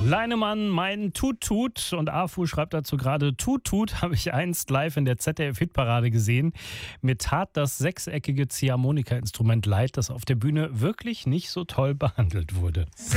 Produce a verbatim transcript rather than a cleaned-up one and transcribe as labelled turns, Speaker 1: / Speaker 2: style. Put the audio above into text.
Speaker 1: Leinemann, mein Tut-Tut. Und Afu schreibt dazu gerade, Tut-Tut habe ich einst live in der Z D F-Hitparade gesehen. Mir tat das sechseckige Ziehharmonika-Instrument leid, das auf der Bühne wirklich nicht so toll behandelt wurde.